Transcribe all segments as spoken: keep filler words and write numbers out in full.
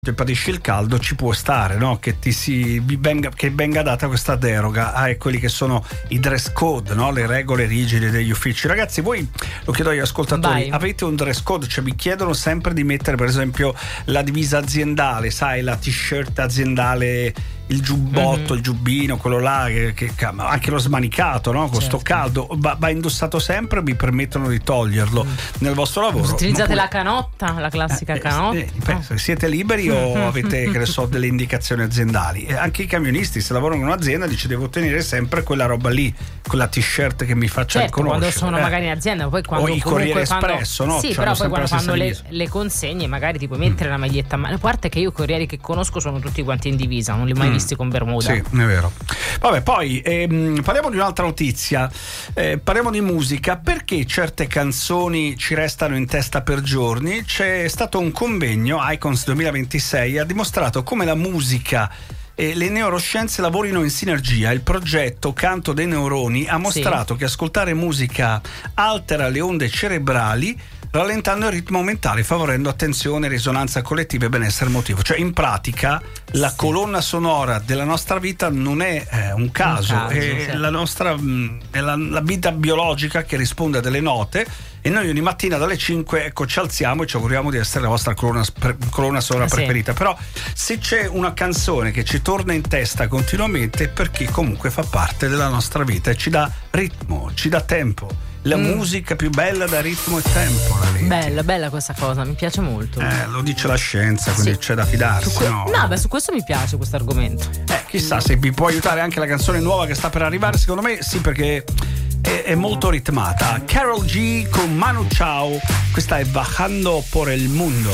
ti patisci il caldo, ci può stare, no? Che ti si venga, che venga data questa deroga a quelli che sono i dress code, no? Le regole rigide degli uffici. Ragazzi, voi, lo chiedo agli ascoltatori, Vai. avete un dress code? Cioè vi chiedono sempre di mettere per esempio la divisa aziendale, sai, la t-shirt aziendale, il giubbotto, mm-hmm. il giubbino, quello là, che, che, anche lo smanicato, no? Con certo. sto caldo va, va indossato sempre o vi permettono di toglierlo mm. nel vostro lavoro? Utilizzate pure... la canotta, la classica eh, canotta. Eh, eh, siete liberi o avete, che ne so, delle indicazioni aziendali? E anche i camionisti, se lavorano in un'azienda, dice devo tenere sempre quella roba lì, quella t-shirt che mi faccia certo, riconoscere. quando sono eh. magari in azienda, poi quando o il Corriere quando, Espresso, no? Sì, C'hanno però poi quando fanno le, le consegne magari ti puoi mettere mm. la maglietta, ma a parte che io i corrieri che conosco sono tutti quanti in divisa, non li ho mai mm. visti con bermuda. Sì, è vero. Vabbè, poi ehm, parliamo di un'altra notizia, eh, parliamo di musica. Perché certe canzoni ci restano in testa per giorni? C'è stato un convegno, Icons duemilaventisei, ha dimostrato come la musica e le neuroscienze lavorino in sinergia. Il progetto Canto dei Neuroni ha mostrato sì. che ascoltare musica altera le onde cerebrali, rallentando il ritmo mentale, favorendo attenzione, risonanza collettiva e benessere emotivo. Cioè, in pratica, la sì. colonna sonora della nostra vita non è eh, un caso, un caso è sì. la nostra è la, la vita biologica che risponde a delle note, e noi ogni mattina dalle cinque, ecco, ci alziamo e ci auguriamo di essere la vostra colonna, pre, colonna sonora sì. preferita. Però se c'è una canzone che ci torna in testa continuamente, è perché comunque fa parte della nostra vita e ci dà ritmo, ci dà tempo. La mm. musica più bella da ritmo e tempo, la Leti. Bella, bella questa cosa, mi piace molto. Eh, lo dice la scienza, quindi sì. c'è da fidarsi, que- no? No, beh, su questo mi piace questo argomento. Eh, chissà se vi può aiutare anche la canzone nuova che sta per arrivare. Secondo me sì, perché è, è molto ritmata. Karol G con Manu Chao, questa è Bajando por el Mundo.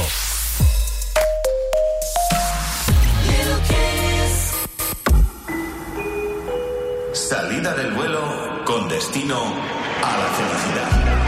Salida del vuelo con destino a la felicidad.